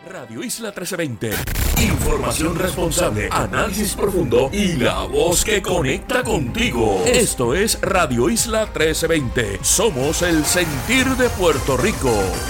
Radio Isla 1320. Información responsable, análisis profundo y la voz que conecta contigo. Esto es Radio Isla 1320. Somos el sentir de Puerto Rico.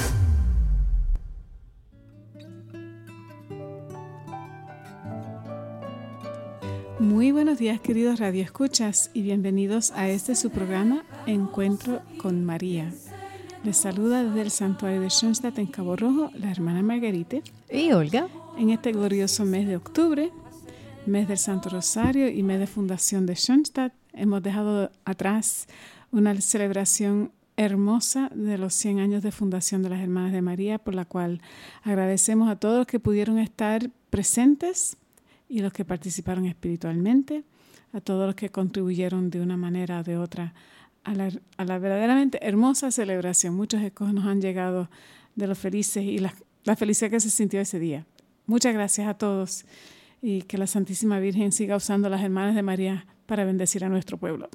Muy buenos días, queridos radioescuchas, y bienvenidos a este su programa Encuentro con María. Les saluda desde el santuario de Schoenstatt en Cabo Rojo la hermana Margarite y Olga. En este glorioso mes de octubre, mes del Santo Rosario y mes de fundación de Schoenstatt, hemos dejado atrás una celebración hermosa de los 100 años de fundación de las Hermanas de María, por la cual agradecemos a todos los que pudieron estar presentes y los que participaron espiritualmente, a todos los que contribuyeron de una manera o de otra a la verdaderamente hermosa celebración. Muchos ecos nos han llegado de los felices y la felicidad que se sintió ese día. Muchas gracias a todos y que la Santísima Virgen siga usando a las Hermanas de María para bendecir a nuestro pueblo.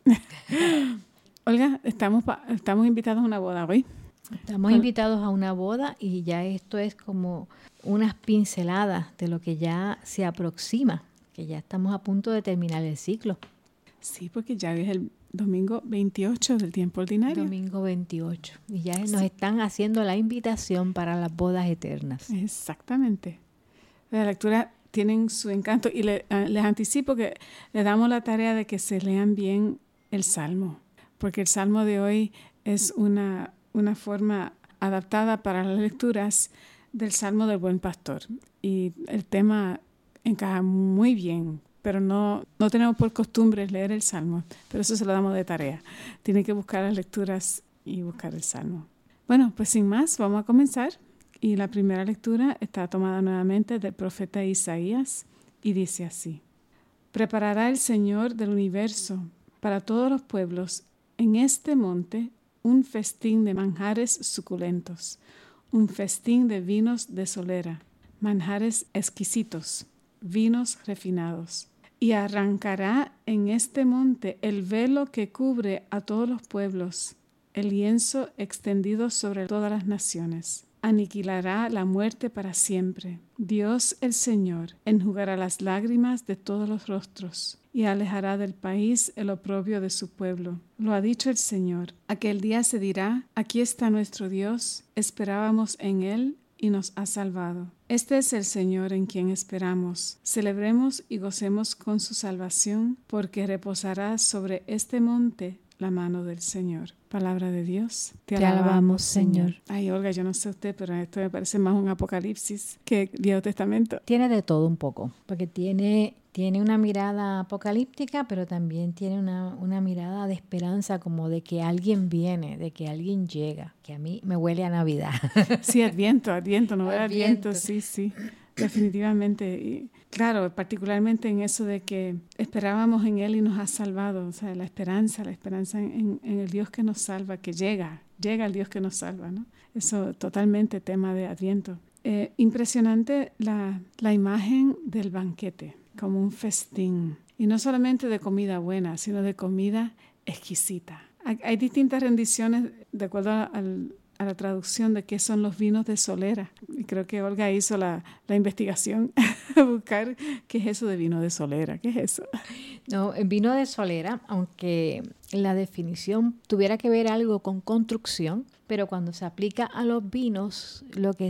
Olga, estamos invitados a una boda hoy. Estamos invitados a una boda y ya esto es como unas pinceladas de lo que ya se aproxima, que ya estamos a punto de terminar el ciclo. Sí, porque ya es el domingo 28 del tiempo ordinario. Domingo 28. Y ya nos están haciendo la invitación para las bodas eternas. Exactamente. Las lecturas tienen su encanto y les anticipo que les damos la tarea de que se lean bien el Salmo, porque el Salmo de hoy es una forma adaptada para las lecturas del Salmo del Buen Pastor. Y el tema encaja muy bien, pero no tenemos por costumbre leer el Salmo, pero eso se lo damos de tarea. Tienen que buscar las lecturas y buscar el Salmo. Bueno, pues sin más, vamos a comenzar. Y la primera lectura está tomada nuevamente del profeta Isaías y dice así: Preparará el Señor del universo para todos los pueblos en este monte un festín de manjares suculentos, un festín de vinos de solera, manjares exquisitos, vinos refinados. Y arrancará en este monte el velo que cubre a todos los pueblos, el lienzo extendido sobre todas las naciones. Aniquilará la muerte para siempre. Dios el Señor enjugará las lágrimas de todos los rostros y alejará del país el oprobio de su pueblo. Lo ha dicho el Señor. Aquel día se dirá: aquí está nuestro Dios, esperábamos en Él y nos ha salvado. Este es el Señor en quien esperamos. Celebremos y gocemos con su salvación, porque reposará sobre este monte la mano del Señor. Palabra de Dios. Te alabamos, Señor. Ay, Olga, yo no sé usted, pero esto me parece más un Apocalipsis que Viejo Testamento. Tiene de todo un poco, porque tiene una mirada apocalíptica, pero también tiene una mirada de esperanza, como de que alguien viene, de que alguien llega, que a mí me huele a Navidad. Sí, Adviento, no era Adviento, sí, definitivamente. Y claro, particularmente en eso de que esperábamos en Él y nos ha salvado, o sea, la esperanza en el Dios que nos salva, que llega el Dios que nos salva, ¿no? Eso totalmente tema de Adviento. Impresionante la imagen del banquete, como un festín, y no solamente de comida buena, sino de comida exquisita. Hay distintas rendiciones de acuerdo a la traducción de qué son los vinos de solera, y creo que Olga hizo la investigación a buscar qué es eso de vino de solera. ¿Qué es eso? No, el vino de solera, aunque la definición tuviera que ver algo con construcción, pero cuando se aplica a los vinos,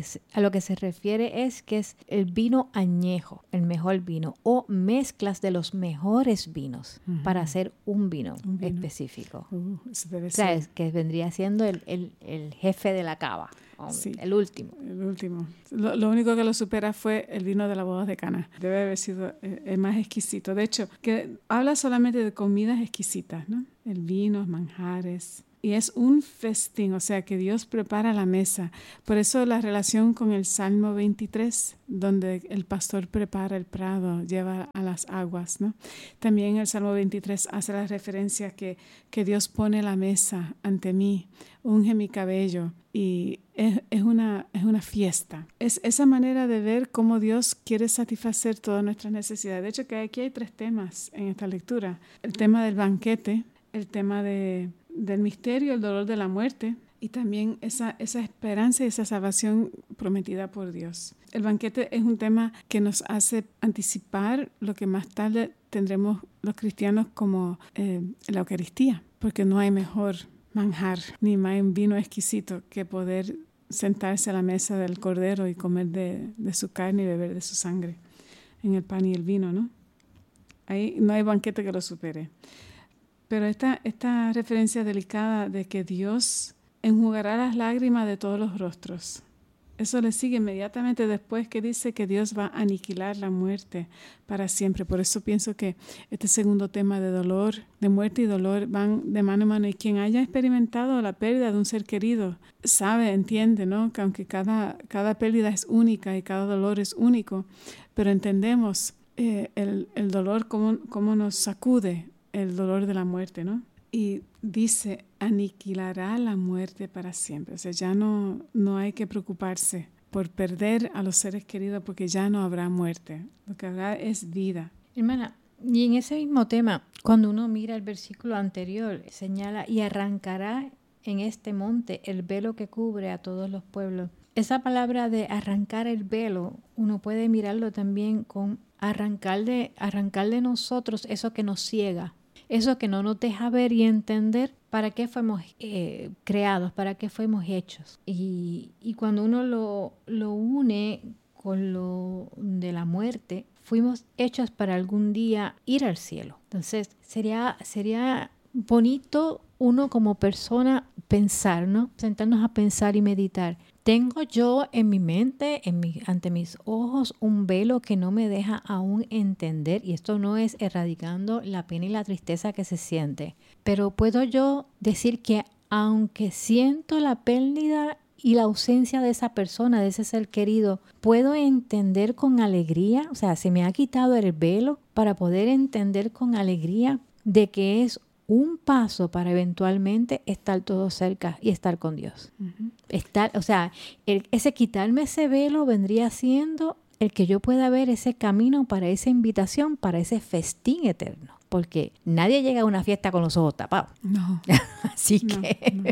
a lo que se refiere es que es el vino añejo, el mejor vino, o mezclas de los mejores vinos para hacer un vino específico. Eso debe o sea, ser. Es que vendría siendo el jefe de la cava, Sí, el último. El último. Lo único que lo supera fue el vino de la boda de Caná. Debe haber sido el más exquisito. De hecho, que habla solamente de comidas exquisitas, ¿no? El vino, manjares. Y es un festín, o sea que Dios prepara la mesa. Por eso la relación con el Salmo 23, donde el pastor prepara el prado, lleva a las aguas, ¿no? También el Salmo 23 hace la referencia que Dios pone la mesa ante mí, unge mi cabello, y es una fiesta. Es esa manera de ver cómo Dios quiere satisfacer todas nuestras necesidades. De hecho, que aquí hay 3 temas en esta lectura. El tema del banquete, el tema del misterio, el dolor de la muerte, y también esa esperanza y esa salvación prometida por Dios. El banquete es un tema que nos hace anticipar lo que más tarde tendremos los cristianos como la Eucaristía, porque no hay mejor manjar ni más un vino exquisito que poder sentarse a la mesa del Cordero y comer de su carne y beber de su sangre en el pan y el vino, ¿no? Ahí no hay banquete que lo supere. Pero esta referencia delicada de que Dios enjugará las lágrimas de todos los rostros, eso le sigue inmediatamente después que dice que Dios va a aniquilar la muerte para siempre. Por eso pienso que este segundo tema de dolor, de muerte y dolor van de mano en mano. Y quien haya experimentado la pérdida de un ser querido sabe, entiende, ¿no? Que aunque cada pérdida es única y cada dolor es único, pero entendemos el dolor, cómo nos sacude el dolor de la muerte, ¿no? Y dice, aniquilará la muerte para siempre. O sea, ya no hay que preocuparse por perder a los seres queridos porque ya no habrá muerte. Lo que habrá es vida. Hermana, y en ese mismo tema, cuando uno mira el versículo anterior, señala, y arrancará en este monte el velo que cubre a todos los pueblos. Esa palabra de arrancar el velo, uno puede mirarlo también con arrancar de nosotros eso que nos ciega. Eso que no nos deja ver y entender para qué fuimos creados, para qué fuimos hechos. Y cuando uno lo une con lo de la muerte, fuimos hechos para algún día ir al cielo. Entonces, sería bonito uno como persona pensar, ¿no? Sentarnos a pensar y meditar. Tengo yo en mi mente, ante mis ojos, un velo que no me deja aún entender, y esto no es erradicando la pena y la tristeza que se siente, pero puedo yo decir que aunque siento la pérdida y la ausencia de esa persona, de ese ser querido, puedo entender con alegría, o sea, se me ha quitado el velo para poder entender con alegría de que es un paso para eventualmente estar todo cerca y estar con Dios. Uh-huh. Ese quitarme ese velo vendría siendo el que yo pueda ver ese camino para esa invitación, para ese festín eterno. Porque nadie llega a una fiesta con los ojos tapados. No. Así que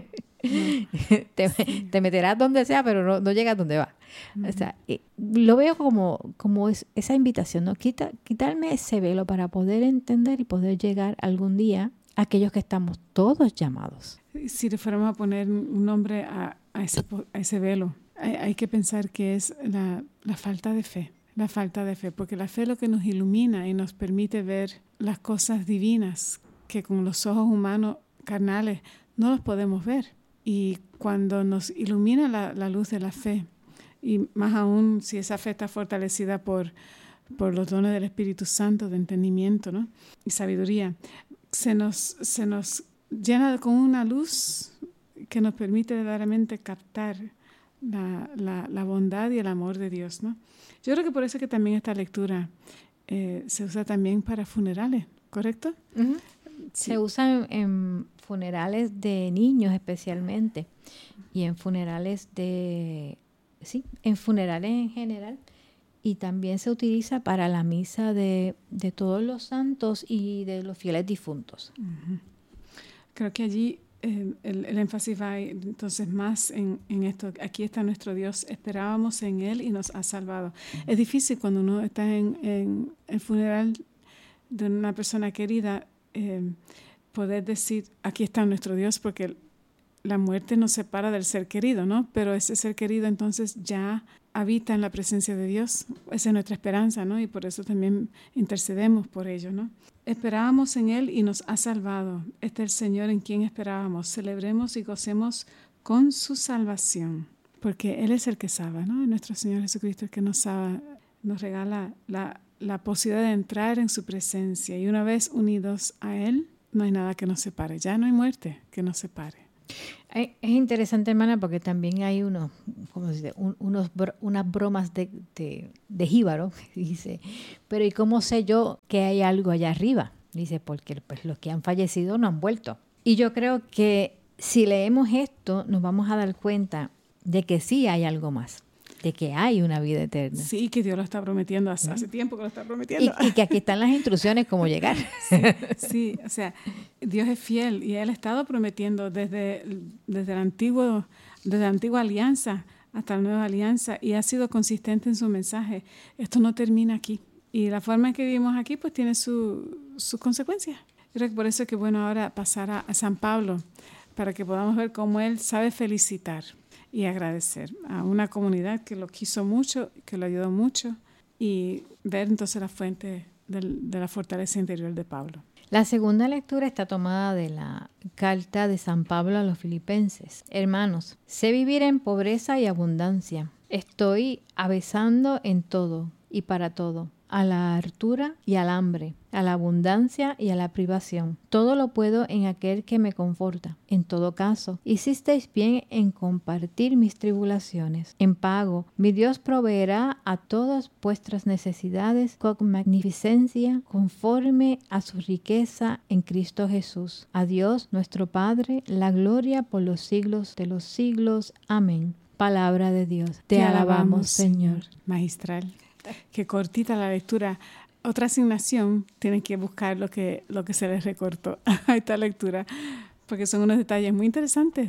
te meterás donde sea, pero no llegas donde va. Uh-huh. O sea, lo veo como esa invitación, ¿no? Quitarme ese velo para poder entender y poder llegar algún día aquellos que estamos todos llamados. Si le fuéramos a poner un nombre a ese velo, hay que pensar que es la falta de fe. La falta de fe, porque la fe es lo que nos ilumina y nos permite ver las cosas divinas que con los ojos humanos carnales no los podemos ver. Y cuando nos ilumina la luz de la fe, y más aún si esa fe está fortalecida por los dones del Espíritu Santo, de entendimiento, ¿no? Y sabiduría, se nos llena con una luz que nos permite verdaderamente captar la bondad y el amor de Dios, ¿no? Yo creo que por eso que también esta lectura se usa también para funerales, ¿correcto? Uh-huh. Sí. Se usa en funerales de niños especialmente y en funerales en funerales en general. Y también se utiliza para la misa de todos los santos y de los fieles difuntos. Uh-huh. Creo que allí el énfasis va entonces más en esto. Aquí está nuestro Dios, esperábamos en Él y nos ha salvado. Es difícil cuando uno está en el funeral de una persona querida poder decir, aquí está nuestro Dios, porque la muerte nos separa del ser querido, ¿no? Pero ese ser querido entonces ya habita en la presencia de Dios. Esa es nuestra esperanza, ¿no? Y por eso también intercedemos por ello, ¿no? Esperábamos en Él y nos ha salvado. Este es el Señor en quien esperábamos. Celebremos y gocemos con su salvación, porque Él es el que salva, ¿no? Y nuestro Señor Jesucristo el que nos salva, nos regala la posibilidad de entrar en su presencia. Y una vez unidos a Él, no hay nada que nos separe. Ya no hay muerte que nos separe. Es interesante, hermana, porque también hay unas bromas de jíbaro. Dice, pero ¿y cómo sé yo que hay algo allá arriba? Dice, porque pues, los que han fallecido no han vuelto. Y yo creo que si leemos esto, nos vamos a dar cuenta de que sí hay algo más. de que hay una vida eterna. Sí, que Dios lo está prometiendo hace tiempo que lo está prometiendo. Y que aquí están las instrucciones cómo llegar. Sí, o sea, Dios es fiel y Él ha estado prometiendo desde la antigua alianza hasta la nueva alianza y ha sido consistente en su mensaje. Esto no termina aquí. Y la forma en que vivimos aquí pues tiene sus consecuencias. Yo creo que por eso es que bueno ahora pasar a San Pablo para que podamos ver cómo él sabe felicitar y agradecer a una comunidad que lo quiso mucho, que lo ayudó mucho y ver entonces la fuente de la fortaleza interior de Pablo. La segunda lectura está tomada de la carta de San Pablo a los Filipenses. Hermanos, sé vivir en pobreza y abundancia. Estoy avezando en todo y para todo, a la hartura y al hambre, a la abundancia y a la privación. Todo lo puedo en aquel que me conforta. En todo caso, hicisteis bien en compartir mis tribulaciones. En pago, mi Dios proveerá a todas vuestras necesidades con magnificencia, conforme a su riqueza en Cristo Jesús. A Dios nuestro Padre, la gloria por los siglos de los siglos. Amén. Palabra de Dios. Te alabamos, Señor. Magistral. Qué cortita la lectura. Otra asignación, tienen que buscar lo que se les recortó a esta lectura, porque son unos detalles muy interesantes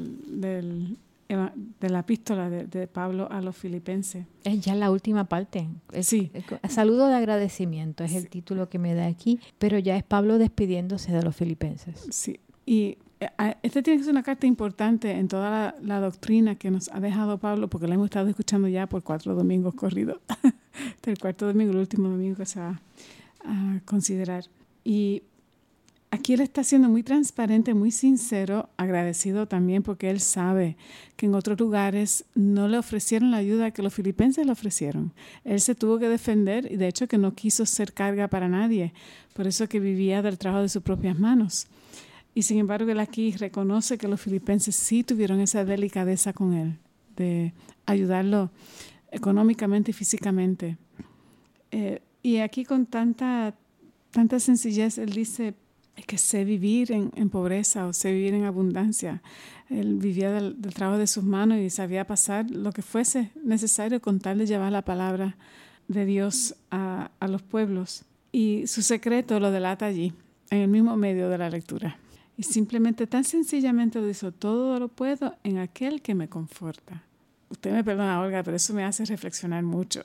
de la epístola de Pablo a los Filipenses. Es ya la última parte. Sí. Saludo de agradecimiento es el título que me da aquí, pero ya es Pablo despidiéndose de los filipenses. Sí, y esta tiene que ser una carta importante en toda la doctrina que nos ha dejado Pablo, porque la hemos estado escuchando ya por 4 domingos corridos. El cuarto domingo, el último domingo que se va a considerar. Y aquí él está siendo muy transparente, muy sincero, agradecido también porque él sabe que en otros lugares no le ofrecieron la ayuda que los filipenses le ofrecieron. Él se tuvo que defender y de hecho que no quiso ser carga para nadie, por eso que vivía del trabajo de sus propias manos. Y sin embargo, él aquí reconoce que los filipenses sí tuvieron esa delicadeza con él, de ayudarlo económicamente y físicamente. Y aquí con tanta sencillez, él dice que sé vivir en pobreza o sé vivir en abundancia. Él vivía del trabajo de sus manos y sabía pasar lo que fuese necesario con tal de llevar la palabra de Dios a los pueblos. Y su secreto lo delata allí, en el mismo medio de la lectura. Y simplemente, tan sencillamente lo dice, todo lo puedo en aquel que me conforta. Usted me perdona, Olga, pero eso me hace reflexionar mucho.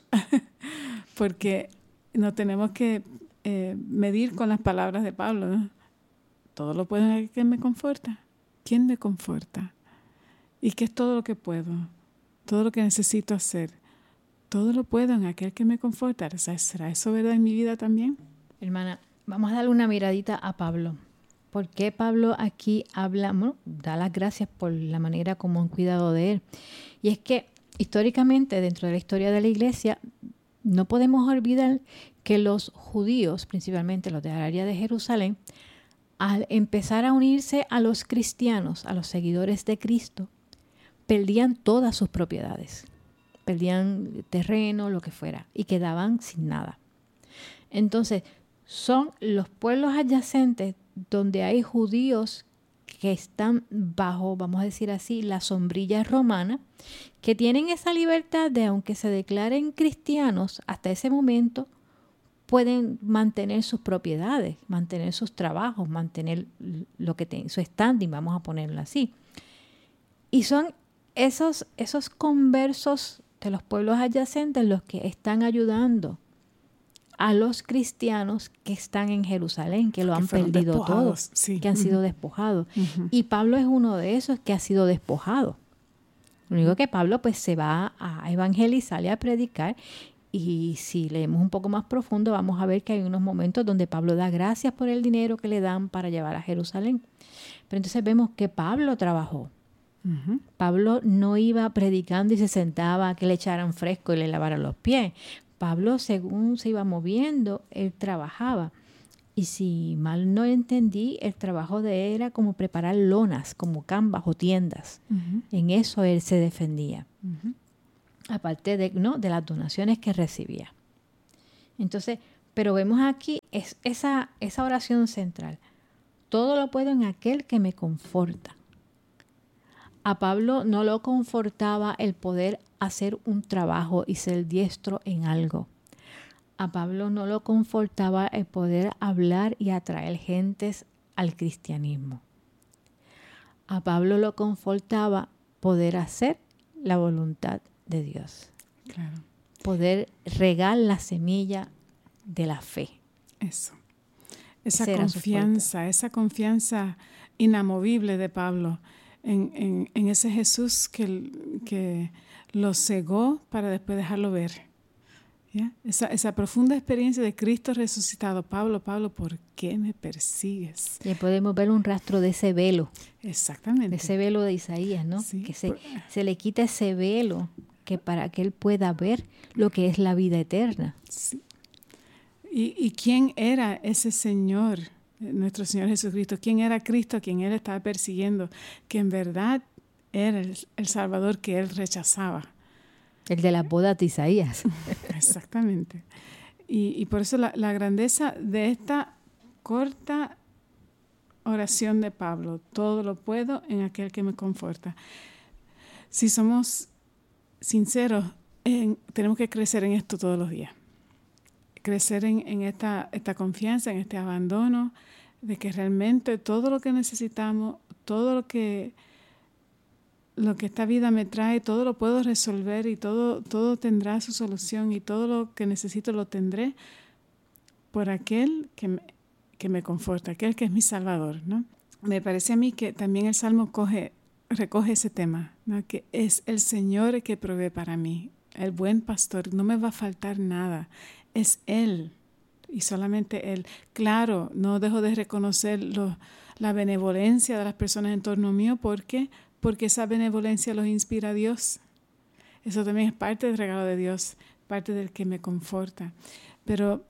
Porque no tenemos que medir con las palabras de Pablo, ¿no? Todo lo puedo en aquel que me conforta. ¿Quién me conforta? ¿Y qué es todo lo que puedo? Todo lo que necesito hacer. Todo lo puedo en aquel que me conforta. ¿Será eso verdad en mi vida también? Hermana, vamos a darle una miradita a Pablo. ¿Por qué Pablo aquí habla? Bueno, da las gracias por la manera como han cuidado de él. Y es que históricamente, dentro de la historia de la iglesia, no podemos olvidar que los judíos, principalmente los de la área de Jerusalén, al empezar a unirse a los cristianos, a los seguidores de Cristo, perdían todas sus propiedades. Perdían terreno, lo que fuera, y quedaban sin nada. Entonces, son los pueblos adyacentes donde hay judíos que están bajo, vamos a decir así, la sombrilla romana, que tienen esa libertad de, aunque se declaren cristianos, hasta ese momento pueden mantener sus propiedades, mantener sus trabajos, mantener lo que tienen, su standing, vamos a ponerlo así. Y son esos conversos de los pueblos adyacentes los que están ayudando a los cristianos que están en Jerusalén, que lo han perdido todo, sí, que han sido despojados. Y Pablo es uno de esos que ha sido despojado. Lo único que Pablo pues se va a evangelizar y a predicar, y si leemos un poco más profundo vamos a ver que hay unos momentos donde Pablo da gracias por el dinero que le dan para llevar a Jerusalén. Pero entonces vemos que Pablo trabajó. Pablo no iba predicando y se sentaba a que le echaran fresco y le lavaran los pies. Pablo, según se iba moviendo, él trabajaba. Y si mal no entendí, el trabajo de él era como preparar lonas, como canvas o tiendas. En eso él se defendía. Aparte de las donaciones que recibía. Entonces, pero vemos aquí esa oración central. Todo lo puedo en aquel que me conforta. A Pablo no lo confortaba el poder hacer un trabajo y ser diestro en algo. A Pablo no lo confortaba el poder hablar y atraer gentes al cristianismo. A Pablo lo confortaba poder hacer la voluntad de Dios. Claro. Poder regar la semilla de la fe. Eso. Esa confianza inamovible de Pablo en ese Jesús que lo cegó para después dejarlo ver. ¿Ya? Esa profunda experiencia de Cristo resucitado. Pablo, ¿por qué me persigues? Y podemos ver un rastro de ese velo. Exactamente. De ese velo de Isaías, ¿no? Sí. Que se le quita ese velo para que él pueda ver lo que es la vida eterna. Sí. ¿Y quién era ese Señor, nuestro Señor Jesucristo? ¿Quién era Cristo a quien él estaba persiguiendo? Que en verdad era el Salvador que él rechazaba. El de las bodas de Isaías. Exactamente. Y por eso la grandeza de esta corta oración de Pablo: todo lo puedo en aquel que me conforta. Si somos sinceros, tenemos que crecer en esto todos los días. Crecer en esta confianza, en este abandono, de que realmente todo lo que necesitamos, todo lo que esta vida me trae, todo lo puedo resolver y todo tendrá su solución, y todo lo que necesito lo tendré por aquel que me conforta, aquel que es mi Salvador, ¿no? Me parece a mí que también el Salmo recoge ese tema, ¿no? Que es el Señor el que provee para mí, el buen pastor, no me va a faltar nada, es Él y solamente Él. Claro, no dejo de reconocer la benevolencia de las personas en torno mío, porque esa benevolencia los inspira a Dios. Eso también es parte del regalo de Dios, parte del que me conforta. Pero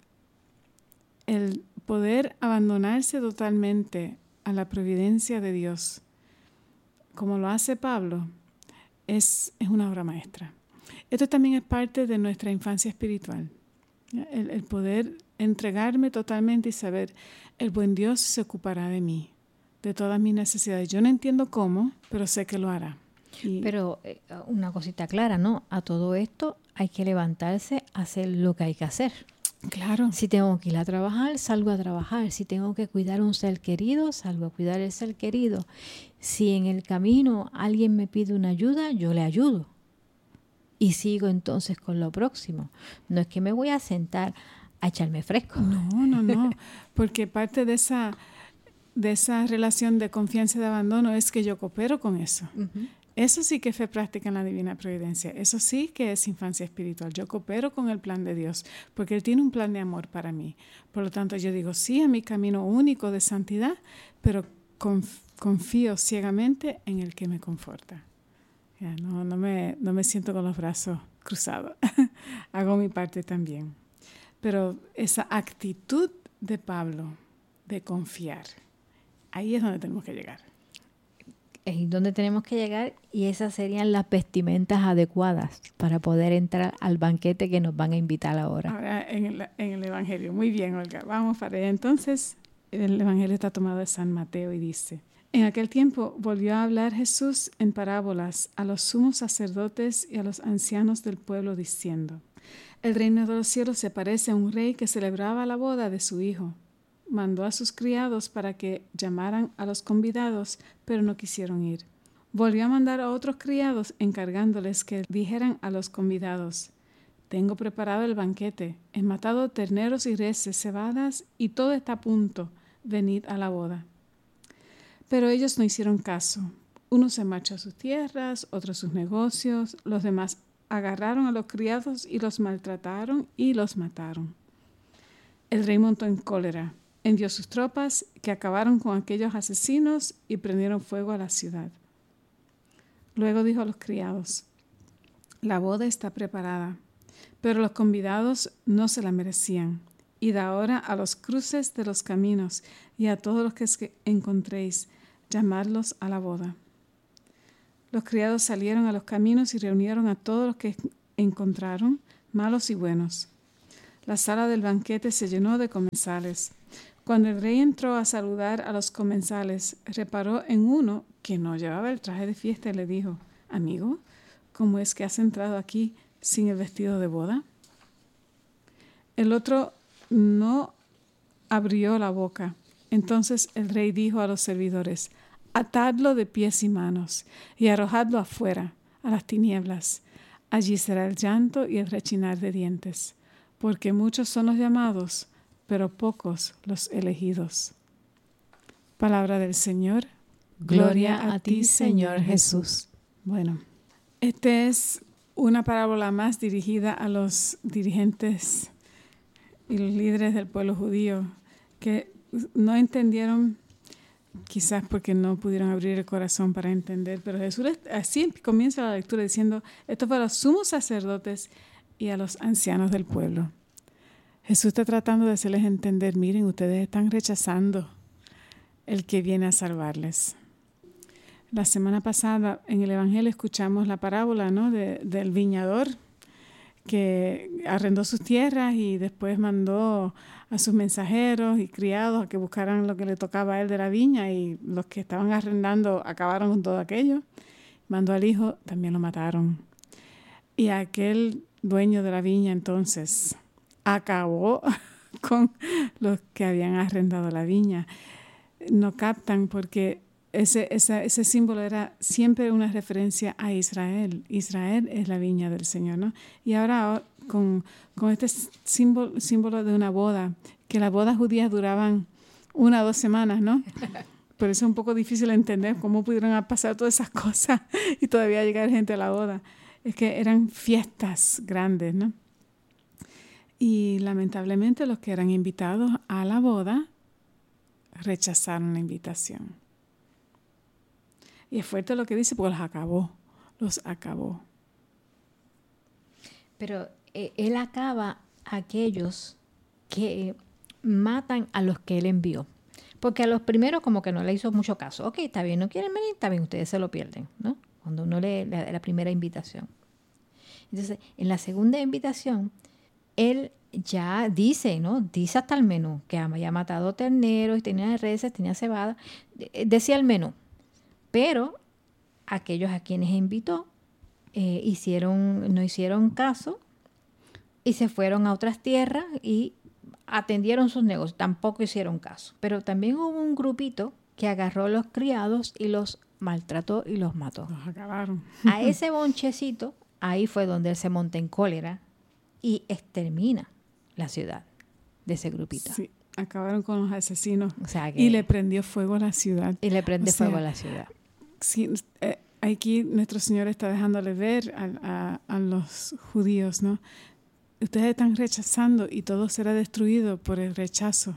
el poder abandonarse totalmente a la providencia de Dios, como lo hace Pablo, es una obra maestra. Esto también es parte de nuestra infancia espiritual. El poder entregarme totalmente y saber, el buen Dios se ocupará de mí, de todas mis necesidades. Yo no entiendo cómo, pero sé que lo hará. Pero una cosita clara, ¿no? A todo esto hay que levantarse a hacer lo que hay que hacer. Claro. Si tengo que ir a trabajar, salgo a trabajar. Si tengo que cuidar un ser querido, salgo a cuidar el ser querido. Si en el camino alguien me pide una ayuda, yo le ayudo. Y sigo entonces con lo próximo. No es que me voy a sentar a echarme fresco. No. Porque parte de esa relación de confianza y de abandono es que yo coopero con eso. Uh-huh. Eso sí que es fe práctica en la divina providencia. Eso sí que es infancia espiritual. Yo coopero con el plan de Dios porque Él tiene un plan de amor para mí. Por lo tanto, yo digo sí a mi camino único de santidad, pero confío ciegamente en el que me conforta. Ya, no me siento con los brazos cruzados. Hago mi parte también. Pero esa actitud de Pablo de confiar, ahí es donde tenemos que llegar. Es donde tenemos que llegar, y esas serían las vestimentas adecuadas para poder entrar al banquete que nos van a invitar ahora. Ahora en el Evangelio. Muy bien, Olga. Vamos para allá. Entonces, el Evangelio está tomado de San Mateo y dice: en aquel tiempo volvió a hablar Jesús en parábolas a los sumos sacerdotes y a los ancianos del pueblo, diciendo: el reino de los cielos se parece a un rey que celebraba la boda de su hijo. Mandó a sus criados para que llamaran a los convidados, pero no quisieron ir. Volvió a mandar a otros criados, encargándoles que dijeran a los convidados: tengo preparado el banquete, he matado terneros y reses, cebadas, y todo está a punto, venid a la boda. Pero ellos no hicieron caso. Uno se marchó a sus tierras, otro a sus negocios, los demás agarraron a los criados y los maltrataron y los mataron. El rey montó en cólera, envió sus tropas que acabaron con aquellos asesinos y prendieron fuego a la ciudad. Luego dijo a los criados: la boda está preparada, pero los convidados no se la merecían. Id ahora a los cruces de los caminos y a todos los que encontréis, llamadlos a la boda. Los criados salieron a los caminos y reunieron a todos los que encontraron, malos y buenos. La sala del banquete se llenó de comensales. Cuando el rey entró a saludar a los comensales, reparó en uno que no llevaba el traje de fiesta y le dijo: amigo, ¿cómo es que has entrado aquí sin el vestido de boda? El otro no abrió la boca. Entonces el rey dijo a los servidores: atadlo de pies y manos y arrojadlo afuera, a las tinieblas. Allí será el llanto y el rechinar de dientes, porque muchos son los llamados, pero pocos los elegidos. Palabra del Señor. Gloria a ti, Señor Jesús. Bueno, esta es una parábola más dirigida a los dirigentes y los líderes del pueblo judío que no entendieron, quizás porque no pudieron abrir el corazón para entender, pero Jesús así comienza la lectura diciendo: esto fue a los sumos sacerdotes y a los ancianos del pueblo. Jesús está tratando de hacerles entender: miren, ustedes están rechazando el que viene a salvarles. La semana pasada en el Evangelio escuchamos la parábola, ¿no?, del viñador que arrendó sus tierras y después mandó a sus mensajeros y criados a que buscaran lo que le tocaba a él de la viña, y los que estaban arrendando acabaron con todo aquello. Mandó al hijo, también lo mataron. Y aquel dueño de la viña entonces acabó con los que habían arrendado la viña. No captan porque ese símbolo era siempre una referencia a Israel. Israel es la viña del Señor, ¿no? Y ahora con este símbolo de una boda, que las bodas judías duraban 1 o 2 semanas, ¿no? Por eso es un poco difícil entender cómo pudieron pasar todas esas cosas y todavía llegar gente a la boda. Es que eran fiestas grandes, ¿no? Y lamentablemente los que eran invitados a la boda rechazaron la invitación. Y es fuerte lo que dice, porque los acabó. Pero él acaba a aquellos que matan a los que él envió. Porque a los primeros como que no le hizo mucho caso. Ok, está bien, no quieren venir, está bien, ustedes se lo pierden, ¿no? Cuando uno lee la primera invitación. Entonces, en la segunda invitación, él ya dice, ¿no? Dice hasta el menú, que había matado terneros, tenía reses, tenía cebada. Decía el menú. Pero aquellos a quienes invitó no hicieron caso y se fueron a otras tierras y atendieron sus negocios. Tampoco hicieron caso. Pero también hubo un grupito que agarró a los criados y los maltrató y los mató. Los acabaron. A ese bonchecito, ahí fue donde él se monta en cólera y extermina la ciudad de ese grupito. Sí, acabaron con los asesinos. O sea que, y le prendió fuego a la ciudad. Y le prende fuego a la ciudad. Sí, aquí nuestro Señor está dejándole ver a los judíos, ¿no? Ustedes están rechazando y todo será destruido por el rechazo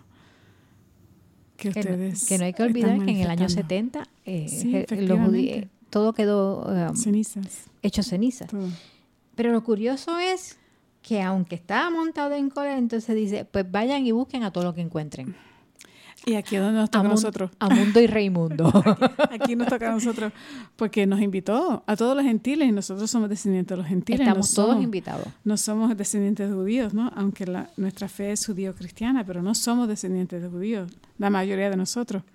que ustedes que no hay que olvidar que en el año 70 los judíos, todo quedó hecho cenizas. Todo. Pero lo curioso es que aunque estaba montado en cólera, entonces dice, pues vayan y busquen a todo lo que encuentren. Y aquí es donde nos toca a nosotros. A Mundo y Reimundo. Aquí nos toca a nosotros, porque nos invitó a todos los gentiles y nosotros somos descendientes de los gentiles. Estamos todos invitados. No somos descendientes de judíos, ¿no? Aunque nuestra fe es judío-cristiana, pero no somos descendientes de judíos, la mayoría de nosotros.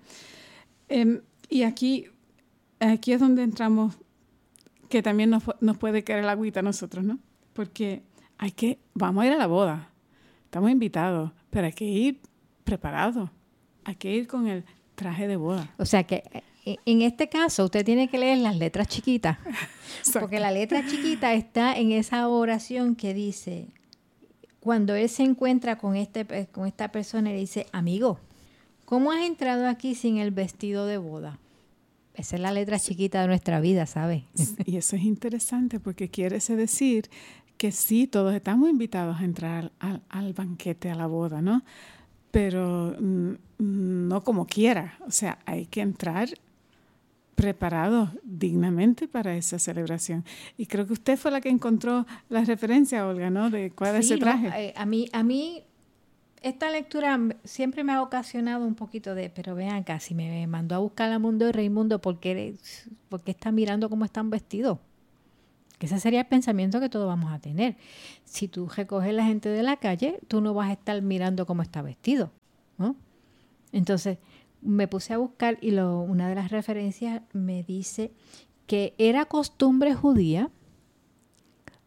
Y aquí es donde entramos, que también nos puede caer el agüita a nosotros, ¿no? Porque vamos a ir a la boda, estamos invitados, pero hay que ir preparados. Hay que ir con el traje de boda. O sea que en este caso usted tiene que leer las letras chiquitas. Exacto. Porque la letra chiquita está en esa oración que dice, cuando él se encuentra con esta persona y le dice, amigo, ¿cómo has entrado aquí sin el vestido de boda? Esa es la letra chiquita de nuestra vida, ¿sabes? Y eso es interesante porque quiere decir que sí, todos estamos invitados a entrar al banquete, a la boda, ¿no? Pero no como quiera. O sea, hay que entrar preparados dignamente para esa celebración. Y creo que usted fue la que encontró la referencia, Olga, ¿no? De cuál es ese traje. A mí esta lectura siempre me ha ocasionado un poquito pero vean acá, si me mandó a buscar a Mundo y Reimundo, ¿por qué está mirando cómo están vestidos? Que ese sería el pensamiento que todos vamos a tener. Si tú recoges a la gente de la calle, tú no vas a estar mirando cómo está vestido, ¿no? Entonces, me puse a buscar y una de las referencias me dice que era costumbre judía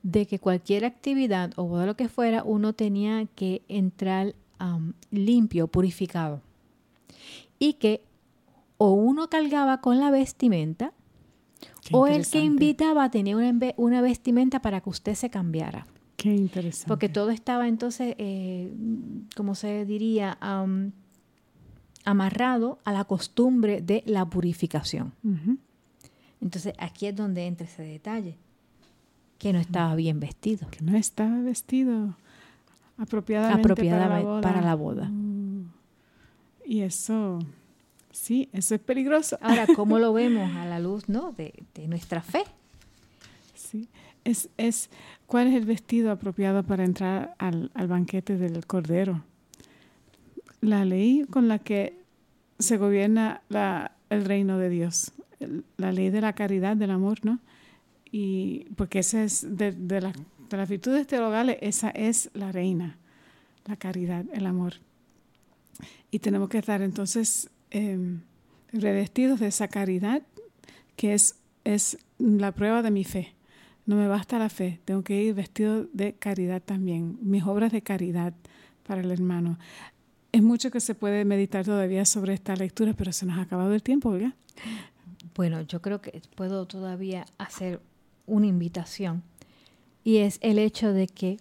de que cualquier actividad o boda, lo que fuera, uno tenía que entrar limpio, purificado. Y que o uno cargaba con la vestimenta o el que invitaba tenía una vestimenta para que usted se cambiara. Qué interesante. Porque todo estaba entonces, como se diría, amarrado a la costumbre de la purificación. Uh-huh. Entonces aquí es donde entra ese detalle, que no estaba bien vestido. Que no estaba vestido apropiadamente para la boda. Y eso, sí, eso es peligroso. Ahora, ¿cómo lo vemos a la luz, ¿no?, de nuestra fe? Sí, ¿cuál es el vestido apropiado para entrar al banquete del Cordero? La ley con la que se gobierna el reino de Dios, la ley de la caridad, del amor, ¿no? Y porque esa es de las virtudes teologales, esa es la reina, la caridad, el amor. Y tenemos que estar entonces revestidos de esa caridad que es la prueba de mi fe. No me basta la fe, tengo que ir vestido de caridad también, mis obras de caridad para el hermano. Es mucho que se puede meditar todavía sobre esta lectura, pero se nos ha acabado el tiempo, ¿verdad? Bueno, yo creo que puedo todavía hacer una invitación, y es el hecho de que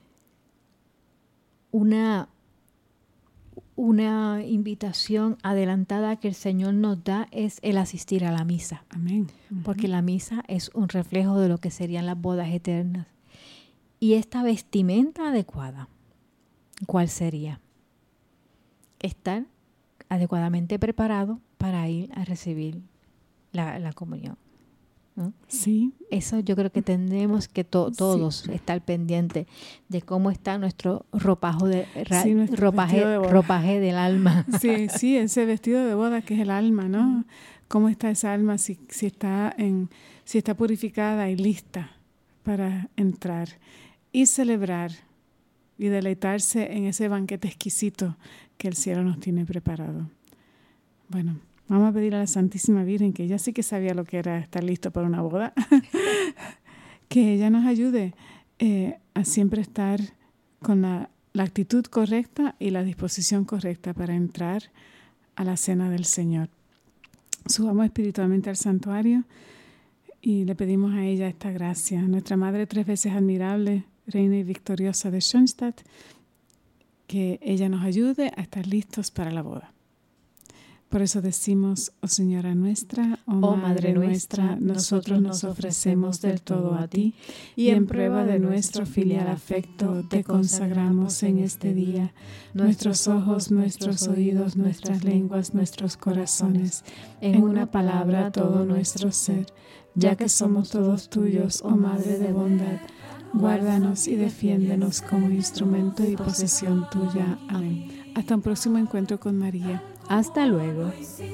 una invitación adelantada que el Señor nos da es el asistir a la misa. Amén. Porque la misa es un reflejo de lo que serían las bodas eternas. Y esta vestimenta adecuada, ¿cuál sería? Estar adecuadamente preparado para ir a recibir la comunión, ¿no? Sí. Eso yo creo que tendremos que todos estar pendientes de cómo está nuestro ropaje del alma. Sí, ese vestido de boda que es el alma, ¿no? ¿Cómo está esa alma? Si está purificada y lista para entrar y celebrar y deleitarse en ese banquete exquisito que el cielo nos tiene preparado. Bueno, vamos a pedir a la Santísima Virgen, que ella sí que sabía lo que era estar listo para una boda, que ella nos ayude a siempre estar con la actitud correcta y la disposición correcta para entrar a la cena del Señor. Subamos espiritualmente al santuario y le pedimos a ella esta gracia. Nuestra Madre 3 veces admirable, Reina y victoriosa de Schoenstatt, que ella nos ayude a estar listos para la boda. Por eso decimos, oh Señora nuestra, oh Madre nuestra, nosotros nos ofrecemos del todo a ti, y en prueba de nuestro filial afecto te consagramos en este día nuestros ojos, nuestros oídos, nuestras lenguas, nuestros corazones, en una palabra todo nuestro ser, ya que somos todos tuyos, oh Madre de bondad. Guárdanos y defiéndenos como instrumento y posesión tuya. Amén. Hasta un próximo encuentro con María. Hasta luego.